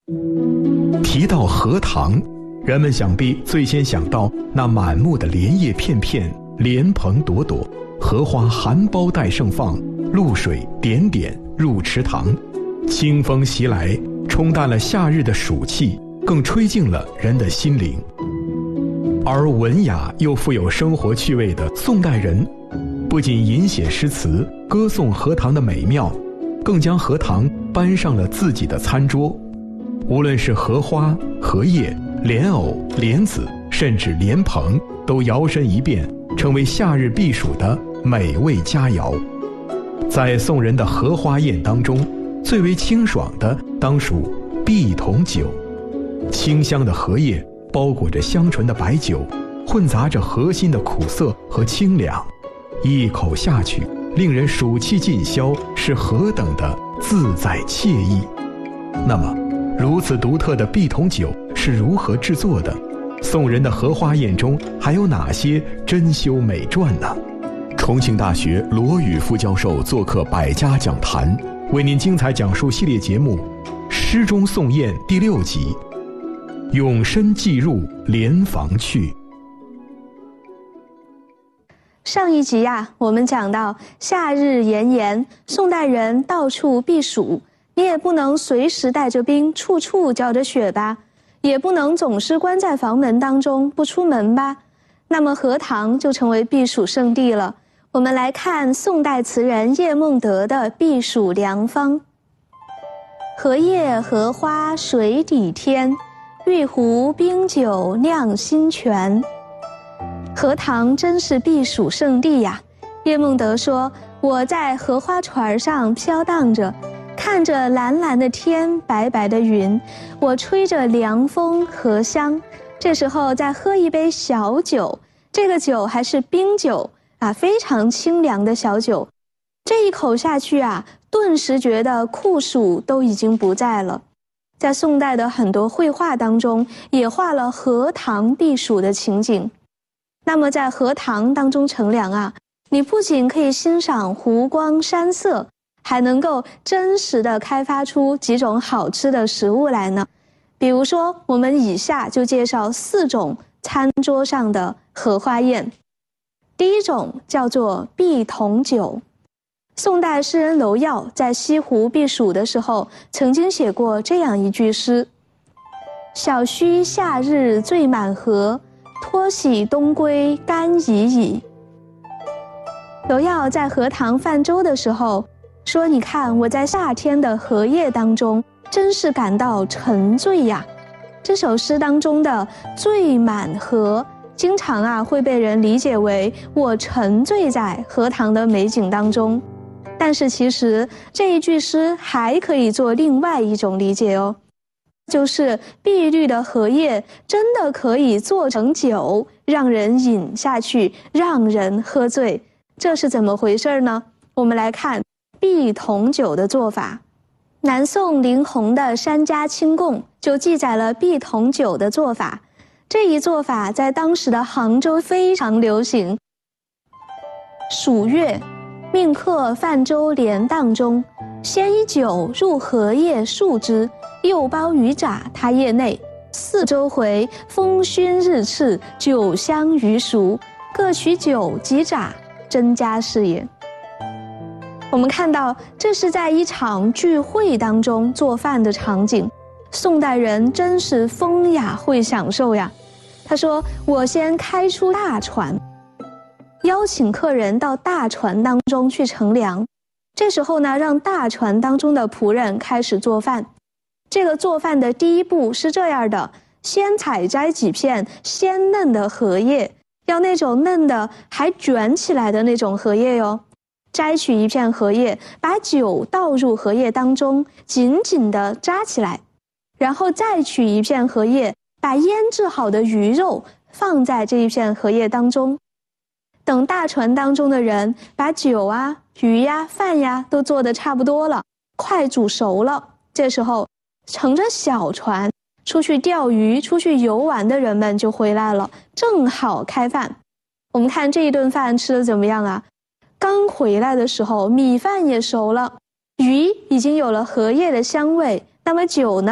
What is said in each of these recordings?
提到荷塘，人们想必最先想到那满目的莲叶片片，莲蓬朵朵，荷花含苞待盛放，露水点点入池塘，清风袭来，冲淡了夏日的暑气，更吹进了人的心灵。而文雅又富有生活趣味的宋代人，不仅吟写诗词歌颂荷塘的美妙，更将荷塘搬上了自己的餐桌。无论是荷花、荷叶、莲藕、莲子，甚至莲蓬，都摇身一变，成为夏日避暑的美味佳肴。在宋人的荷花宴当中，最为清爽的当属碧桶酒。清香的荷叶包裹着香醇的白酒，混杂着荷心的苦涩和清凉，一口下去，令人暑气尽消，是何等的自在惬意。那么如此独特的碧桶酒是如何制作的？宋人的荷花宴中还有哪些珍馐美馔呢？重庆大学罗宇副教授做客百家讲坛，为您精彩讲述系列节目《诗中宋宴》第6集，永身寄入莲房去。 上一集我们讲到夏日炎炎，宋代人到处避暑，你也不能随时带着兵，处处浇着雪吧，也不能总是关在房门当中不出门吧，那么荷塘就成为避暑胜地了。我们来看宋代词人叶梦得的避暑良方。荷叶荷花水底天，玉壶冰酒酿新泉。荷塘真是避暑胜地呀。叶梦得说，我在荷花船上飘荡着，看着蓝蓝的天，白白的云，我吹着凉风荷香，这时候再喝一杯小酒，这个酒还是冰酒非常清凉的小酒，这一口下去顿时觉得酷暑都已经不在了。在宋代的很多绘画当中也画了荷塘避暑的情景。那么在荷塘当中乘凉你不仅可以欣赏湖光山色，还能够真实的开发出几种好吃的食物来呢。比如说我们以下就介绍4种餐桌上的荷花宴。第一种叫做碧桶酒。宋代诗人娄耀在西湖避暑的时候，曾经写过这样一句诗：小须夏日醉满荷，脱洗东归干已矣。娄耀在荷塘泛舟的时候说，你看我在夏天的荷叶当中，真是感到沉醉呀。这首诗当中的醉满荷经常会被人理解为我沉醉在荷塘的美景当中，但是其实这一句诗还可以做另外一种理解哦，就是碧绿的荷叶真的可以做成酒，让人饮下去，让人喝醉。这是怎么回事呢？我们来看碧桶酒的做法。南宋林洪的《山家清供》就记载了碧桶酒的做法。这一做法在当时的杭州非常流行。暑月，命客泛舟莲荡中，先以酒入荷叶数之，又包鱼渣他叶内，4周回，风熏日赤，酒香鱼熟，各取酒及渣，真佳是也。我们看到这是在一场聚会当中做饭的场景，宋代人真是风雅会享受呀。他说，我先开出大船，邀请客人到大船当中去乘凉，这时候呢，让大船当中的仆人开始做饭。这个做饭的第一步是这样的，先采摘几片鲜嫩的荷叶，要那种嫩的还卷起来的那种荷叶哟。摘取一片荷叶，把酒倒入荷叶当中，紧紧地扎起来，然后再取一片荷叶，把腌制好的鱼肉放在这一片荷叶当中。等大船当中的人把酒鱼饭都做得差不多了，快煮熟了，这时候乘着小船出去钓鱼、出去游玩的人们就回来了，正好开饭。我们看这一顿饭吃得怎么样刚回来的时候，米饭也熟了，鱼已经有了荷叶的香味，那么酒呢，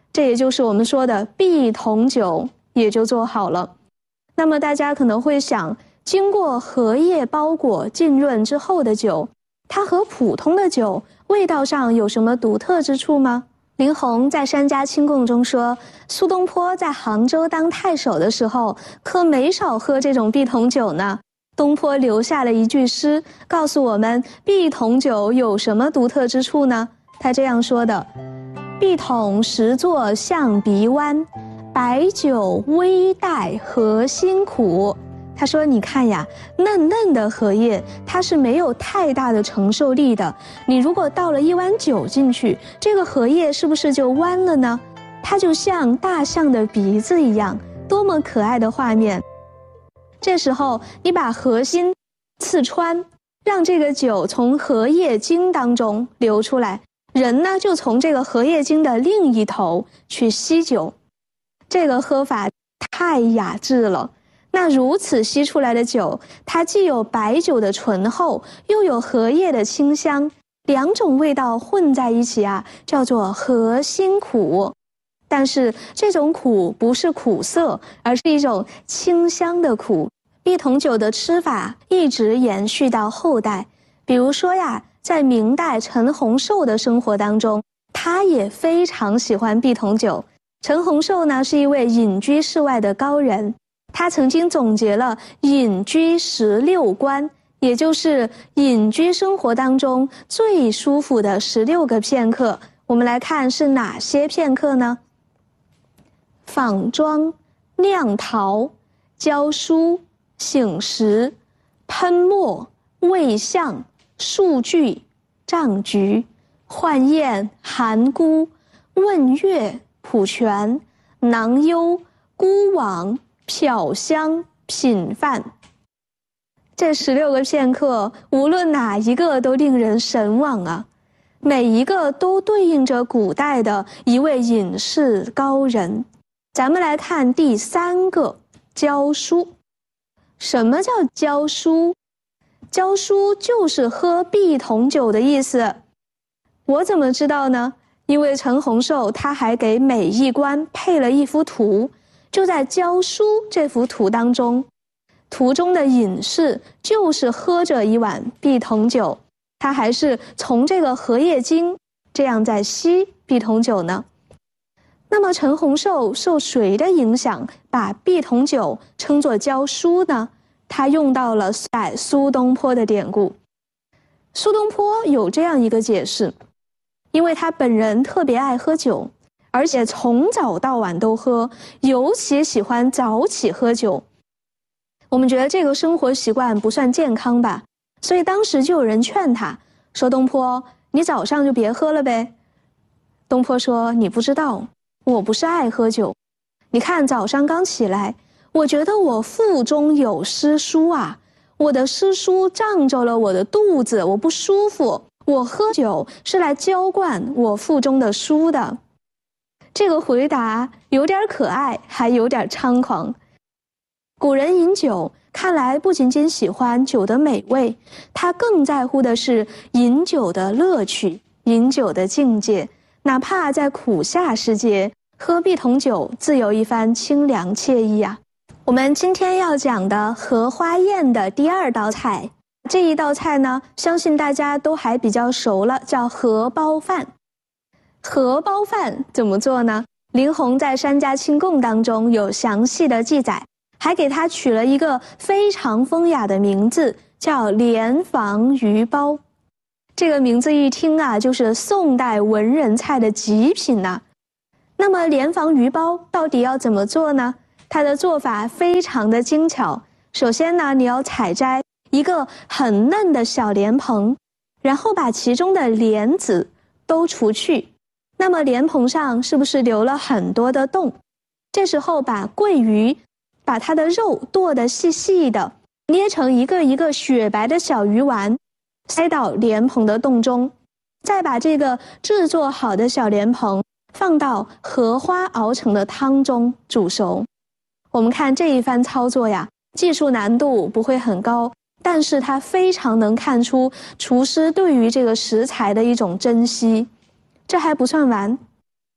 这也就是我们说的碧桶酒也就做好了。那么大家可能会想，经过荷叶包裹浸润之后的酒，它和普通的酒味道上有什么独特之处吗？林洪在《山家清供》中说，苏东坡在杭州当太守的时候，可没少喝这种碧桶酒呢。东坡留下了一句诗，告诉我们碧桶酒有什么独特之处呢？他这样说的：碧桶实作象鼻湾，白酒微带荷辛苦。他说你看呀，嫩嫩的荷叶它是没有太大的承受力的，你如果倒了一碗酒进去，这个荷叶是不是就弯了呢？它就像大象的鼻子一样，多么可爱的画面。这时候你把荷心刺穿，让这个酒从荷叶茎当中流出来，人呢就从这个荷叶茎的另一头去吸酒。这个喝法太雅致了。那如此吸出来的酒，它既有白酒的醇厚，又有荷叶的清香，两种味道混在一起啊，叫做荷辛苦。但是这种苦不是苦涩，而是一种清香的苦。碧桶酒的吃法一直延续到后代，比如说呀，在明代陈洪寿的生活当中，他也非常喜欢碧桶酒。陈洪寿呢是一位隐居世外的高人，他曾经总结了隐居16观，也就是隐居生活当中最舒服的16个片刻。我们来看是哪些片刻呢？访庄、酿陶、教书、醒时、喷墨、味相、数据、帐局、换宴、含孤、问月、普泉、囊幽、孤往、漂香、品饭。这16个片刻，无论哪一个都令人神往啊！每一个都对应着古代的一位隐士高人。咱们来看第3个，教书。什么叫教书？教书就是喝碧桶酒的意思。我怎么知道呢？因为陈洪寿他还给每一官配了一幅图，就在教书这幅图当中，图中的隐士就是喝着一碗碧桶酒，他还是从这个荷叶茎这样在吸碧桶酒呢。那么陈洪寿受谁的影响把碧桶酒称作教书呢？他用到了苏东坡的典故。苏东坡有这样一个解释，因为他本人特别爱喝酒，而且从早到晚都喝，尤其喜欢早起喝酒。我们觉得这个生活习惯不算健康吧，所以当时就有人劝他说，东坡，你早上就别喝了呗。东坡说，你不知道，我不是爱喝酒，你看早上刚起来，我觉得我腹中有诗书啊，我的诗书胀着了我的肚子，我不舒服，我喝酒是来浇灌我腹中的书的。这个回答有点可爱，还有点猖狂。古人饮酒，看来不仅仅喜欢酒的美味，他更在乎的是饮酒的乐趣，饮酒的境界。哪怕在苦夏时节，喝碧桶酒自有一番清凉惬意啊。我们今天要讲的荷花宴的第2道菜，这一道菜呢，相信大家都还比较熟了，叫荷包饭。荷包饭怎么做呢？林洪在《山家清供》当中有详细的记载，还给它取了一个非常风雅的名字，叫莲房鱼包。这个名字一听啊，就是宋代文人菜的极品呐。那么莲房鱼包到底要怎么做呢？它的做法非常的精巧。首先呢，你要采摘一个很嫩的小莲蓬，然后把其中的莲子都除去。那么莲蓬上是不是留了很多的洞？这时候把桂鱼，把它的肉剁得细细的，捏成一个一个雪白的小鱼丸，塞到莲蓬的洞中，再把这个制作好的小莲蓬放到荷花熬成的汤中煮熟。我们看这一番操作呀，技术难度不会很高，但是它非常能看出厨师对于这个食材的一种珍惜。这还不算完，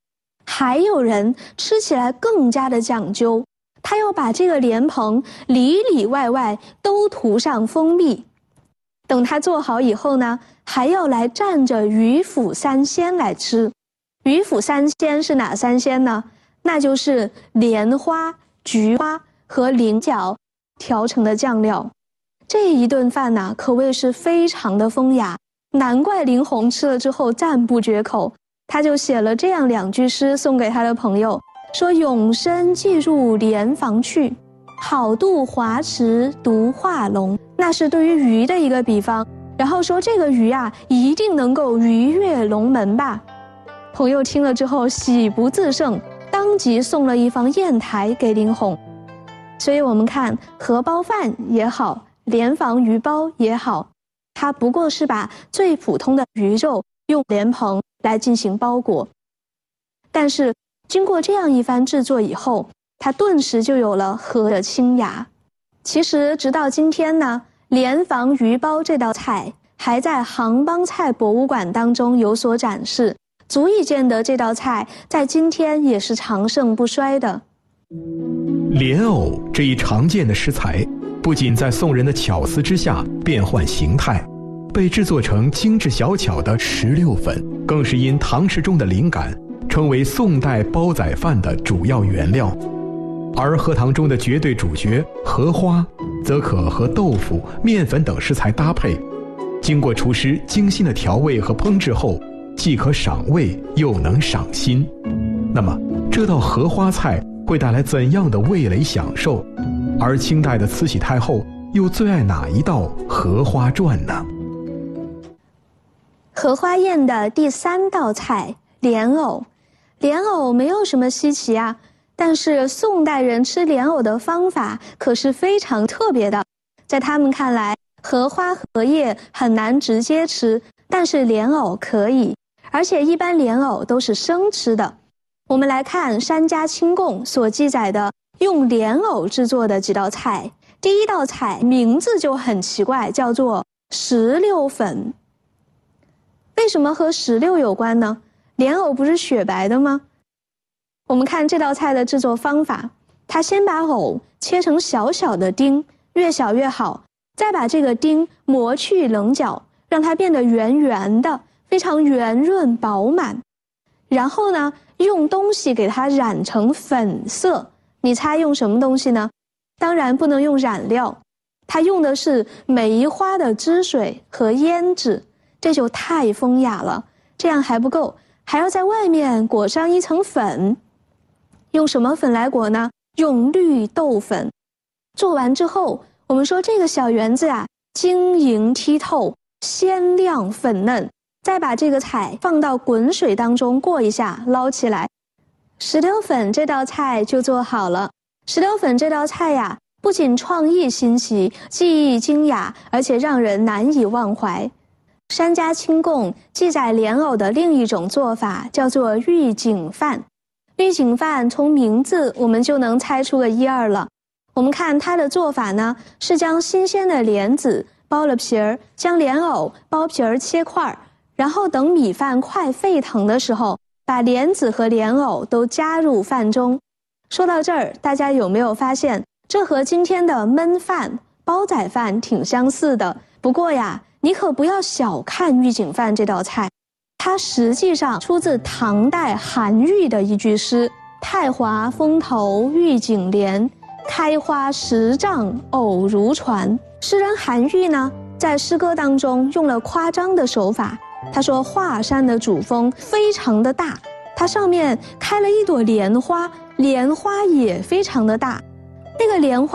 还有人吃起来更加的讲究，他要把这个莲蓬里里外外都涂上蜂蜜。等他做好以后呢，还要来蘸着鱼腐三鲜来吃。鱼腐三鲜是哪三鲜呢？那就是莲花、菊花和菱角调成的酱料。这一顿饭呢，可谓是非常的风雅，难怪林洪吃了之后赞不绝口。他就写了这样2句诗送给他的朋友，说永生寄入莲房去，好渡华池独画龙。那是对于鱼的一个比方，然后说这个鱼啊，一定能够鱼跃龙门吧。朋友听了之后喜不自胜，当即送了一方砚台给林洪。所以我们看荷包饭也好，莲房鱼包也好，它不过是把最普通的鱼肉用莲蓬来进行包裹，但是经过这样一番制作以后，它顿时就有了荷的清雅。其实直到今天呢，莲房鱼包这道菜还在杭帮菜博物馆当中有所展示，足以见得这道菜在今天也是长盛不衰的。 莲藕这一常见的食材，不仅在宋人的巧思之下变换形态，被制作成精致小巧的石榴粉，更是因唐诗中的灵感，成为宋代煲仔饭的主要原料。而荷塘中的绝对主角荷花，则可和豆腐、面粉等食材搭配，经过厨师精心的调味和烹制后，既可赏味又能赏心。那么这道荷花菜会带来怎样的味蕾享受？而清代的慈禧太后又最爱哪一道荷花传呢？ 荷花宴的第3道菜莲藕。莲藕没有什么稀奇啊，但是宋代人吃莲藕的方法可是非常特别的。在他们看来，荷花荷叶很难直接吃，但是莲藕可以，而且一般莲藕都是生吃的。我们来看《山家清供》所记载的用莲藕制作的几道菜。第1道菜名字就很奇怪，叫做石榴粉。为什么和石榴有关呢？莲藕不是雪白的吗？我们看这道菜的制作方法，他先把藕切成小小的丁，越小越好，再把这个丁磨去棱角，让它变得圆圆的，非常圆润饱满。然后呢，用东西给它染成粉色。你猜用什么东西呢？当然不能用染料，它用的是梅花的汁水和胭脂，这就太风雅了。这样还不够，还要在外面裹上一层粉。用什么粉来裹呢？用绿豆粉。做完之后，我们说这个小圆子啊，晶莹剔透，鲜亮粉嫩。再把这个菜放到滚水当中过一下，捞起来，石榴粉这道菜就做好了。石榴粉这道菜呀，不仅创意新奇，技艺精雅，而且让人难以忘怀。《山家清供》记载莲藕的另一种做法叫做玉井饭。玉井饭从名字我们就能猜出个1、2了。我们看它的做法呢，是将新鲜的莲子剥了皮儿，将莲藕剥皮儿切块，然后等米饭快沸腾的时候，把莲子和莲藕都加入饭中。说到这儿，大家有没有发现，这和今天的焖饭、煲仔饭挺相似的？不过呀，你可不要小看玉井饭这道菜，它实际上出自唐代韩愈的一句诗：太华风头玉井莲，开花10丈藕如船。诗人韩愈呢，在诗歌当中用了夸张的手法。他说华山的主峰非常的大，它上面开了一朵莲花，莲花也非常的大。那个莲花